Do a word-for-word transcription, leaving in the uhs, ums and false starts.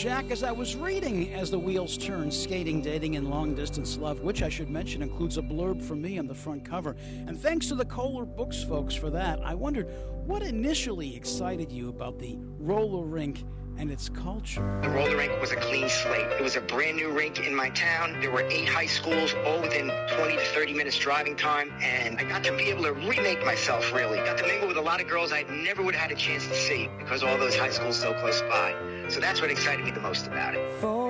Jack, as I was reading As the Wheels Turn, Skating, Dating, and Long-Distance Love, which I should mention includes a blurb from me on the front cover, and thanks to the Kohler Books folks for that, I wondered what initially excited you about the roller rink and its culture. The roller rink was a clean slate. It was a brand new rink in my town. There were eight high schools, all within twenty to thirty minutes driving time, and I got to be able to remake myself, really. Got to mingle with a lot of girls I never would have had a chance to see because all those high schools so close by. So that's what excited me the most about it.